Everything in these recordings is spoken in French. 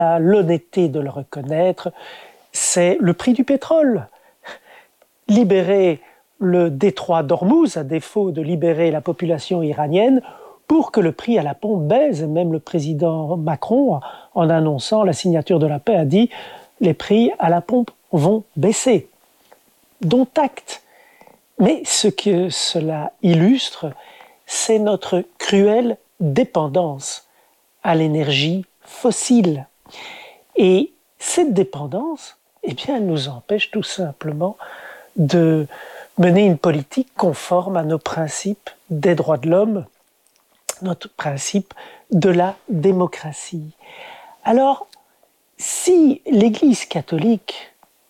a l'honnêteté de le reconnaître, c'est le prix du pétrole. Libérer le détroit d'Ormuz, à défaut de libérer la population iranienne, pour que le prix à la pompe baisse. Et même le président Macron, en annonçant la signature de la paix, a dit « les prix à la pompe vont baisser ». Dont acte. Mais ce que cela illustre, c'est notre cruelle dépendance à l'énergie fossile. Et cette dépendance, eh bien, elle nous empêche tout simplement de mener une politique conforme à nos principes des droits de l'homme, notre principe de la démocratie. Alors, si l'Église catholique,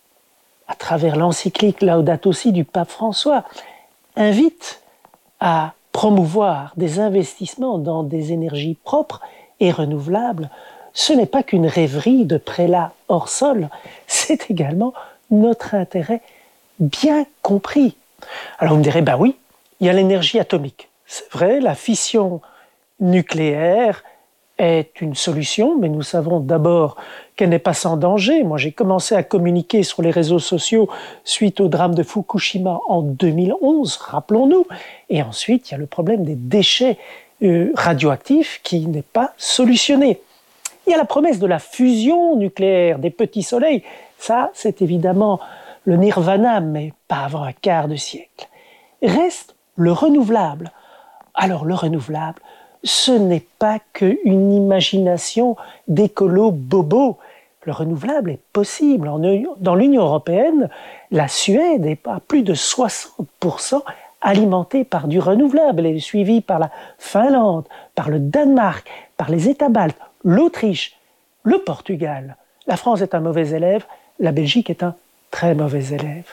à travers l'encyclique Laudato Si du pape François, invite à promouvoir des investissements dans des énergies propres et renouvelables, ce n'est pas qu'une rêverie de prélat hors sol, c'est également notre intérêt bien compris. Alors vous me direz, ben oui, il y a l'énergie atomique. C'est vrai, la fission nucléaire est une solution, mais nous savons d'abord qu'elle n'est pas sans danger. Moi, j'ai commencé à communiquer sur les réseaux sociaux suite au drame de Fukushima en 2011, rappelons-nous. Et ensuite, il y a le problème des déchets radioactifs qui n'est pas solutionné. Il y a la promesse de la fusion nucléaire, des petits soleils. Ça, c'est évidemment le nirvana, mais pas avant un quart de siècle. Reste le renouvelable. Alors, le renouvelable, ce n'est pas qu'une imagination d'écolo bobo. Le renouvelable est possible. Dans l'Union européenne, la Suède est à plus de 60% alimentée par du renouvelable. Elle est suivie par la Finlande, par le Danemark, par les États baltes, l'Autriche, le Portugal. La France est un mauvais élève, la Belgique est un très mauvais élève.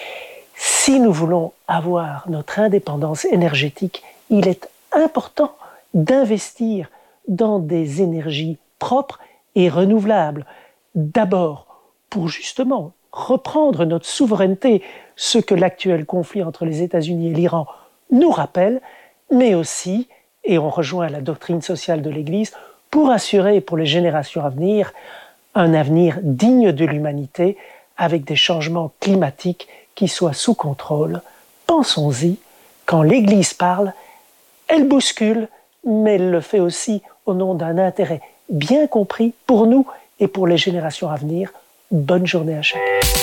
Si nous voulons avoir notre indépendance énergétique, il est important d'investir dans des énergies propres et renouvelables. D'abord, pour justement reprendre notre souveraineté, ce que l'actuel conflit entre les États-Unis et l'Iran nous rappelle, mais aussi, et on rejoint la doctrine sociale de l'Église, pour assurer pour les générations à venir un avenir digne de l'humanité avec des changements climatiques qui soient sous contrôle. Pensons-y, quand l'Église parle, elle bouscule, mais elle le fait aussi au nom d'un intérêt bien compris pour nous et pour les générations à venir. Bonne journée à chacun.